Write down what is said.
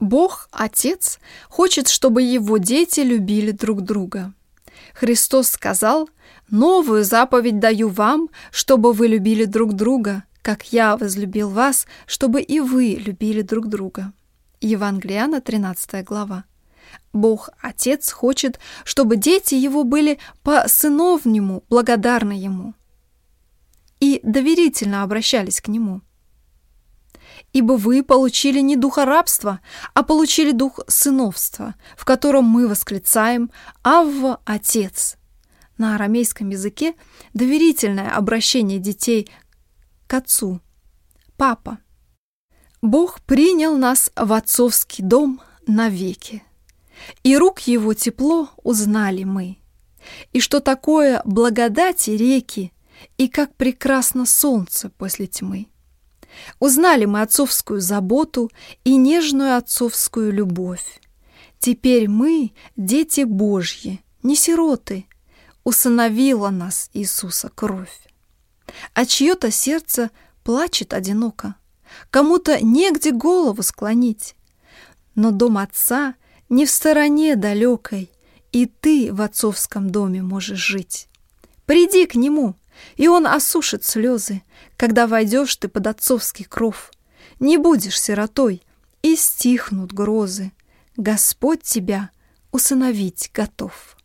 Бог, Отец, хочет, чтобы Его дети любили друг друга. Христос сказал: «Новую заповедь даю вам, чтобы вы любили друг друга, как Я возлюбил вас, чтобы и вы любили друг друга». Евангелие Иоанна, 13 глава. Бог, Отец, хочет, чтобы дети Его были по-сыновнему благодарны Ему и доверительно обращались к Нему. «Ибо вы получили не духа рабства, а получили дух сыновства, в котором мы восклицаем: Авва, Отец». На арамейском языке доверительное обращение детей к Отцу – Папа. Бог принял нас в отцовский дом навеки, и рук Его тепло узнали мы, и что такое благодати реки, и как прекрасно солнце после тьмы. Узнали мы отцовскую заботу и нежную отцовскую любовь. Теперь мы дети Божьи, не сироты, усыновила нас Иисуса кровь. А чье-то сердце плачет одиноко, кому-то негде голову склонить. Но дом Отца не в стороне далекой, и ты в отцовском доме можешь жить. Приди к Нему, и Он осушит слезы, когда войдешь ты под отцовский кров. Не будешь сиротой, и стихнут грозы. Господь тебя усыновить готов.